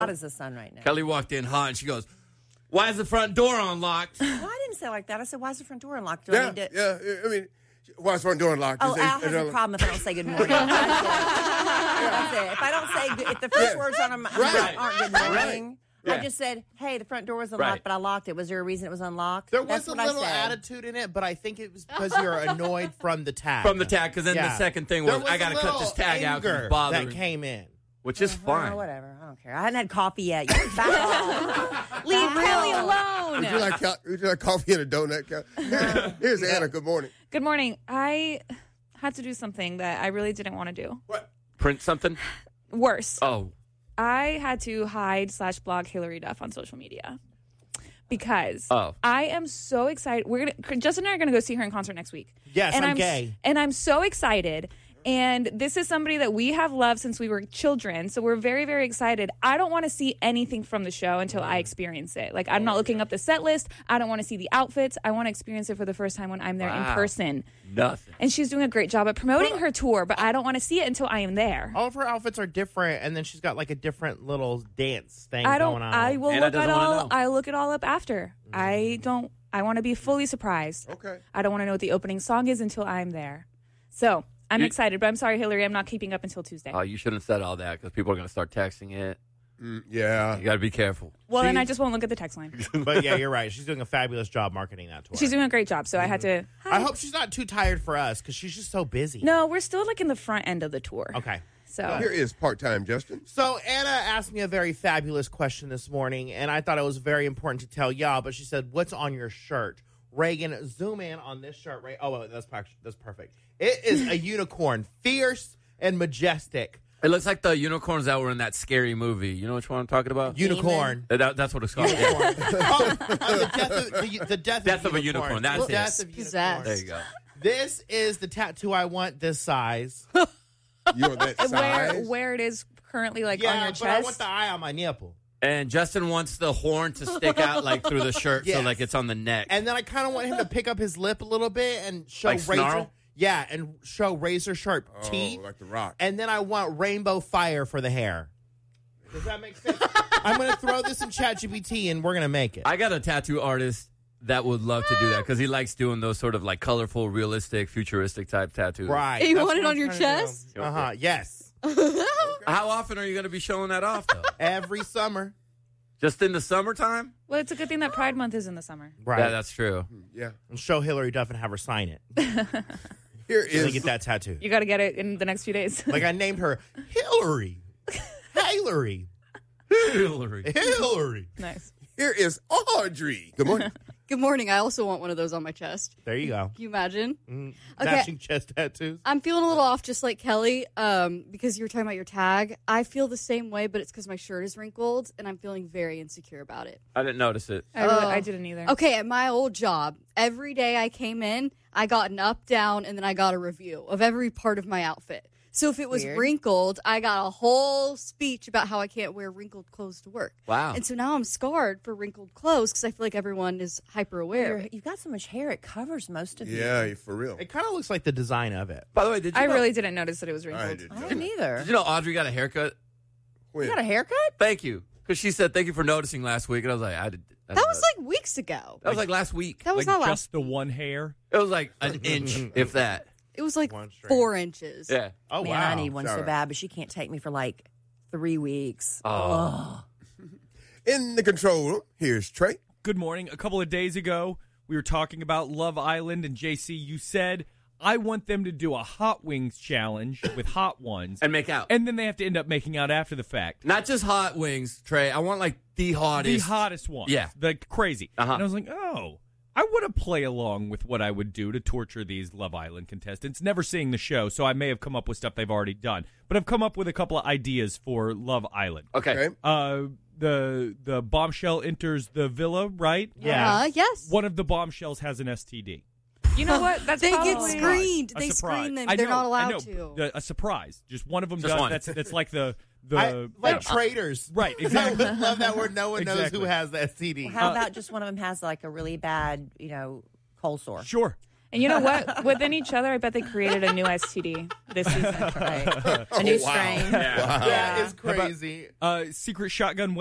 hot as the sun right now. Kelly walked in hot, and she goes, "Why is the front door unlocked?" Well, I didn't say it like that. I said, "Why is the front door unlocked?" Yeah. I mean, why is the front door unlocked? Oh, Al has a problem if I don't say good morning. That's it. If I don't say, if the first words on them aren't good morning, I just said, "Hey, the front door was unlocked, but I locked it. Was there a reason it was unlocked?" There was a little attitude in it, but I think it was because you're annoyed from the tag. From the tag, because then the second thing was I got to cut this tag out because it's bothering. That came in. Which is fine. Whatever. I don't care. I hadn't had coffee yet. You can back off. Leave Kelly alone. Would you like coffee and a donut? Here's Anna. Good morning. Good morning. I had to do something that I really didn't want to do. What? Print something? Worse. Oh. I had to hide/blog Hillary Duff on social media because I am so excited. Justin and I are gonna go see her in concert next week. Yes, and I'm gay, and I'm so excited. And this is somebody that we have loved since we were children, so we're very, very excited. I don't want to see anything from the show until I experience it. Like, I'm not looking up the set list. I don't want to see the outfits. I want to experience it for the first time when I'm there in person. Nothing. And she's doing a great job at promoting her tour, but I don't want to see it until I am there. All of her outfits are different, and then she's got like a different little dance thing going on. I will look at all. I look it all up after. I want to be fully surprised. Okay. I don't want to know what the opening song is until I'm there. So I'm excited, but I'm sorry, Hillary. I'm not keeping up until Tuesday. Oh, you shouldn't have said all that because people are going to start texting it. Yeah. You got to be careful. Well, then I just won't look at the text line. But yeah, you're right. She's doing a fabulous job marketing that tour. She's doing a great job, so I had to. I hope she's not too tired for us because she's just so busy. No, we're still like in the front end of the tour. Okay. So Here is part-time Justin. So Anna asked me a very fabulous question this morning, and I thought it was very important to tell y'all, but she said, "What's on your shirt?" Reagan, zoom in on this shirt right. Oh, that's perfect. It is a unicorn, fierce and majestic. It looks like the unicorns that were in that scary movie. You know which one I'm talking about? Unicorn. That's what it's called. Unicorn. The death of a unicorn. That's the death it. of unicorn. There you go. This is the tattoo I want this size. You're that size? where it is currently, like Yeah, on your but chest. I want the eye on my nipple. And Justin wants the horn to stick out like through the shirt, so like it's on the neck. And then I kind of want him to pick up his lip a little bit and show Like snarl? and show razor sharp teeth. Like the Rock. And then I want rainbow fire for the hair. Does that make sense? I'm going to throw this in ChatGPT and we're going to make it. I got a tattoo artist that would love to do that because he likes doing those sort of like colorful, realistic, futuristic type tattoos. Right. You That's want it what on I'm your trying to chest? do. Uh-huh. Yes. How often are you going to be showing that off, though? Every summer. Just in the summertime? Well, it's a good thing that Pride Month is in the summer. Right. Yeah, that's true. Yeah. And show Hillary Duff and have her sign it. Here To is get that tattoo. You got to get it in the next few days. Like I named her Hillary. Hillary. Hillary. Hillary. Nice. Here is Audrey. Good morning. Good morning. I also want one of those on my chest. There you go. Can you imagine? Okay. Okay. Matching chest tattoos. I'm feeling a little off, just like Kelly, because you were talking about your tag. I feel the same way, but it's because my shirt is wrinkled, and I'm feeling very insecure about it. I didn't notice it. I didn't either. Okay, at my old job, every day I came in, I got an up, down, and then I got a review of every part of my outfit. So if it was Weird. wrinkled, I got a whole speech about how I can't wear wrinkled clothes to work. Wow. And so now I'm scarred for wrinkled clothes because I feel like everyone is hyper aware. You've got so much hair, it covers most of you. Yeah, for real. It kind of looks like the design of it. By the way, did you I know, really didn't notice that it was I wrinkled. did I not. didn't either. Did you know Audrey got a haircut? When? You got a haircut? Thank you. Because she said, thank you for noticing last week. And I was like, I did. That was like weeks ago. That was like last week. That was Like not last. just the one hair. It was like an inch, if that. It was like One straight. 4 inches. Yeah. Oh, Man, wow. I need one so Sorry. bad, but she can't take me for like 3 weeks. Oh. In the control room, here's Trey. Good morning. A couple of days ago, we were talking about Love Island, and JC, you said, I want them to do a hot wings challenge with hot ones. And make out. And then they have to end up making out after the fact. Not just hot wings, Trey. I want like the hottest. The hottest one. Yeah. The crazy. Uh-huh. And I was like, oh, I want to play along with what I would do to torture these Love Island contestants. Never seeing the show, so I may have come up with stuff they've already done. But I've come up with a couple of ideas for Love Island. Okay. The bombshell enters the villa, right? Yeah. Yes. One of the bombshells has an STD. You know what? That's They get probably- screened. A They surprise. screen them. I They're know, not I allowed know. to. A surprise. Just one of them Just does. one. That's like the Like traitors. right. I Exactly. would love that word. No one knows Exactly. who has the STD. How about just one of them has like a really bad, cold sore? Sure. And you know what? Within each other, I bet they created a new STD this season. Right. A new strain. Yeah. That is crazy. Secret shotgun